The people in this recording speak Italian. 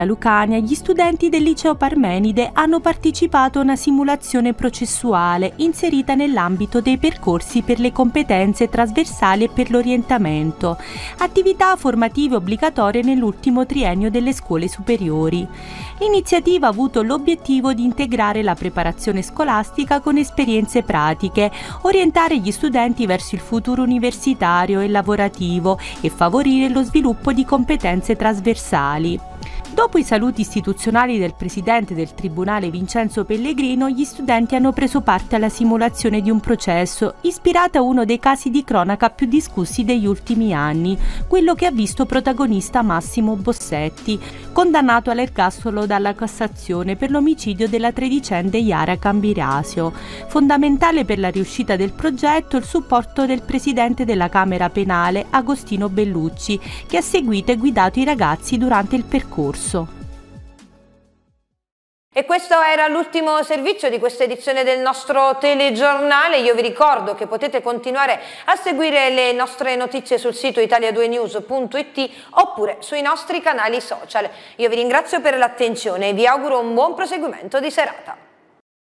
A Lucania, gli studenti del liceo Parmenide hanno partecipato a una simulazione processuale inserita nell'ambito dei percorsi per le competenze trasversali e per l'orientamento, attività formative obbligatorie nell'ultimo triennio delle scuole superiori. L'iniziativa ha avuto l'obiettivo di integrare la preparazione scolastica con esperienze pratiche, orientare gli studenti verso il futuro universitario e lavorativo e favorire lo sviluppo di competenze trasversali. Dopo i saluti istituzionali del presidente del Tribunale Vincenzo Pellegrino, gli studenti hanno preso parte alla simulazione di un processo ispirata a uno dei casi di cronaca più discussi degli ultimi anni, quello che ha visto protagonista Massimo Bossetti, condannato all'ergastolo dalla Cassazione per l'omicidio della tredicenne Yara Cambirasio. Fondamentale per la riuscita del progetto il supporto del presidente della Camera Penale, Agostino Bellucci, che ha seguito e guidato i ragazzi durante il percorso. E questo era l'ultimo servizio di questa edizione del nostro telegiornale. Io vi ricordo che potete continuare a seguire le nostre notizie sul sito italia2news.it oppure sui nostri canali social. Io vi ringrazio per l'attenzione e vi auguro un buon proseguimento di serata.